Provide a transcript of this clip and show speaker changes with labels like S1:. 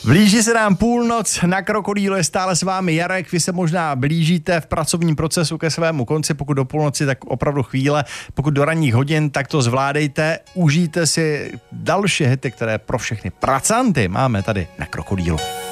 S1: Blíží se nám půlnoc, na Krokodýlu je stále s vámi Jarek, vy se možná blížíte v pracovním procesu ke svému konci, pokud do půlnoci, tak opravdu chvíle, pokud do ranních hodin, tak to zvládejte, užijte si další hity, které pro všechny pracanty máme tady na Krokodýlu.